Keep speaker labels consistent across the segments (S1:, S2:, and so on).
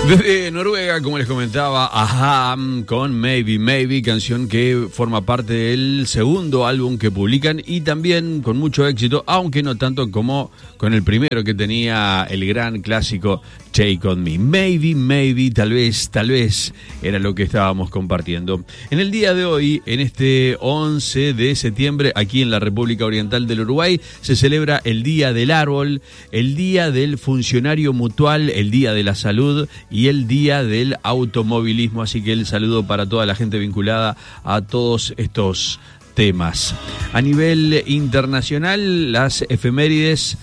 S1: Desde Noruega, como les comentaba, Ajá, con Maybe Maybe, canción que forma parte del segundo álbum que publican y también con mucho éxito, aunque no tanto como con el primero que tenía el gran clásico Take On Me. Maybe Maybe, tal vez era lo que estábamos compartiendo. En el día de hoy, en este 11 de septiembre, aquí en la República Oriental del Uruguay, se celebra el Día del Árbol, el Día del Funcionario Mutual, el Día de la Salud y el Día del Automovilismo, así que el saludo para toda la gente vinculada a todos estos temas. A nivel internacional, las efemérides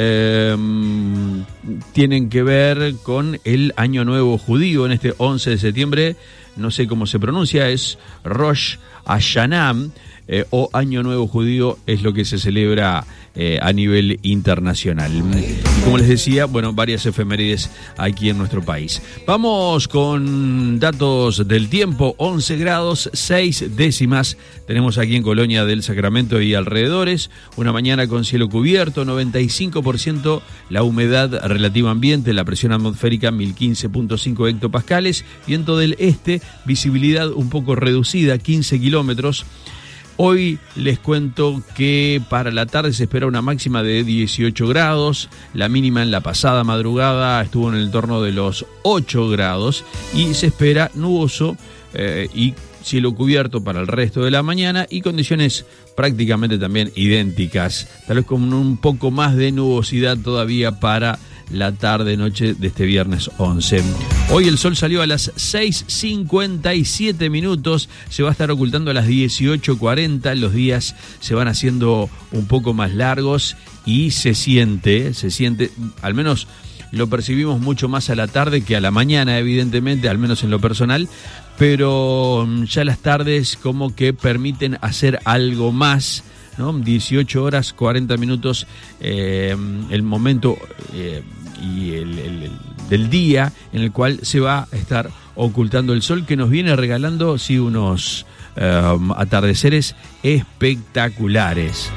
S1: tienen que ver con el Año Nuevo Judío en este 11 de septiembre, no sé cómo se pronuncia, es Rosh Hashanah, o Año Nuevo Judío es lo que se celebra a nivel internacional. Y como les decía, bueno, varias efemérides aquí en nuestro país. Vamos con datos del tiempo. 11 grados 6 décimas tenemos aquí en Colonia del Sacramento y alrededores. Una mañana con cielo cubierto, 95% la humedad relativa ambiente, la presión atmosférica 1015.5 hectopascales, viento del este, visibilidad un poco reducida, 15 kilómetros. Hoy les cuento que para la tarde se espera una máxima de 18 grados, la mínima en la pasada madrugada estuvo en el entorno de los 8 grados y se espera nuboso y cielo cubierto para el resto de la mañana y condiciones prácticamente también idénticas, tal vez con un poco más de nubosidad todavía para la tarde-noche de este viernes 11. Hoy el sol salió a las 6:57 minutos, se va a estar ocultando a las 18:40, los días se van haciendo un poco más largos y se siente, al menos lo percibimos mucho más a la tarde que a la mañana, evidentemente, al menos en lo personal, pero ya las tardes como que permiten hacer algo más, ¿no? 18 horas, 40 minutos, el momento y del día en el cual se va a estar ocultando el sol, que nos viene regalando, sí, unos atardeceres espectaculares.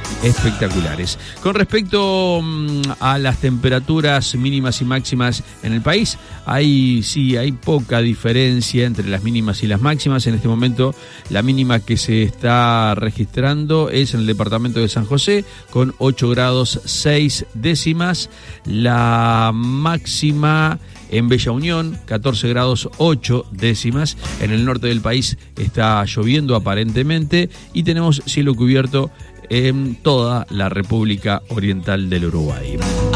S1: Con respecto a las temperaturas mínimas y máximas en el país, hay poca diferencia entre las mínimas y las máximas. En este momento la mínima que se está registrando es en el departamento de San José con 8 grados 6 décimas, la máxima en Bella Unión, 14 grados 8 décimas. En el norte del país está lloviendo aparentemente y tenemos cielo cubierto en toda la República Oriental del Uruguay.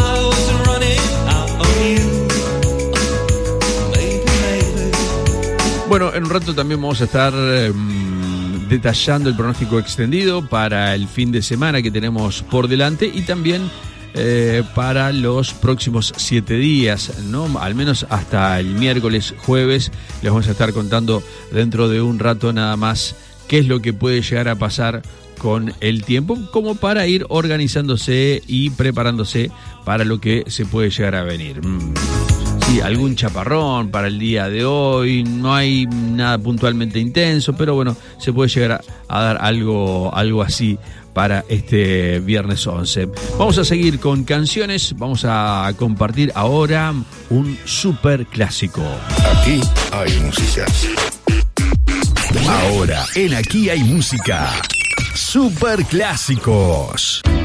S1: Bueno, en un rato también vamos a estar detallando el pronóstico extendido para el fin de semana que tenemos por delante y también para los próximos 7 días, ¿no? Al menos hasta el miércoles, jueves, les vamos a estar contando dentro de un rato nada más qué es lo que puede llegar a pasar con el tiempo, como para ir organizándose y preparándose para lo que se puede llegar a venir. Sí, algún chaparrón para el día de hoy, no hay nada puntualmente intenso, pero bueno, se puede llegar a dar algo así para este viernes 11. Vamos a seguir con canciones, vamos a compartir ahora un super clásico.
S2: Aquí hay música. Ahora, en Aquí hay música. Super clásicos.